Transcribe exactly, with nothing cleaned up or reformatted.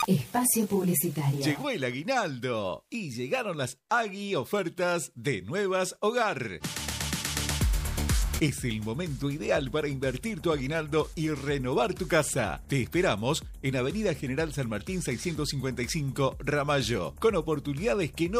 Espacio publicitario. Llegó el aguinaldo y llegaron las Agui ofertas de Nuevas Hogar. Es el momento ideal para invertir tu aguinaldo y renovar tu casa. Te esperamos en Avenida General San Martín seiscientos cincuenta y cinco, Ramallo, con oportunidades que no